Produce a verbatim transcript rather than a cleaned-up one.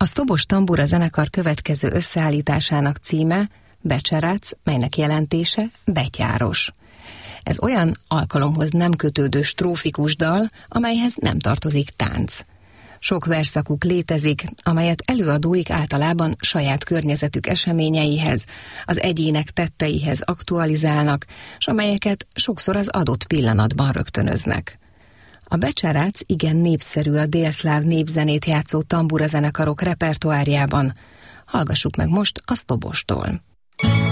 A Sztobos Tambura zenekar következő összeállításának címe Becserac, melynek jelentése betyáros. Ez olyan alkalomhoz nem kötődő strófikus dal, amelyhez nem tartozik tánc. Sok versszakuk létezik, amelyet előadóik általában saját környezetük eseményeihez, az egyének tetteihez aktualizálnak, s amelyeket sokszor az adott pillanatban rögtönöznek. A becserac igen népszerű a délszláv népzenét játszó tamburazenekarok repertoárjában. Hallgassuk meg most a Sztobostól.